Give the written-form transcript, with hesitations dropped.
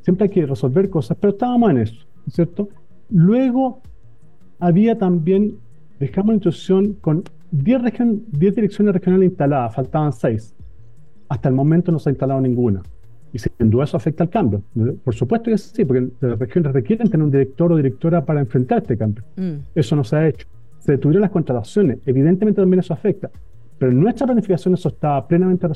siempre hay que resolver cosas, pero estábamos en eso, ¿cierto? Luego había también, dejamos la institución con 10 direcciones regionales instaladas, faltaban 6. Hasta el momento no se ha instalado ninguna. Y sin duda eso afecta al cambio. Por supuesto que sí, porque las regiones requieren tener un director o directora para enfrentar este cambio. Eso no se ha hecho. Se detuvieron las contrataciones. Evidentemente también eso afecta. Pero en nuestra planificación eso está plenamente resuelto.